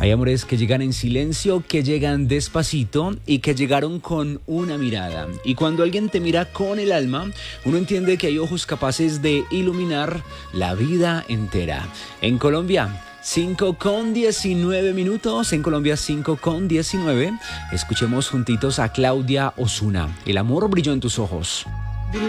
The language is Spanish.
Hay amores que llegan en silencio, que llegan despacito y que llegaron con una mirada. Y cuando alguien te mira con el alma, uno entiende que hay ojos capaces de iluminar la vida entera. En Colombia, 5:19. En Colombia, 5:19. Escuchemos juntitos a Claudia Osuna. El amor brilló en tus ojos.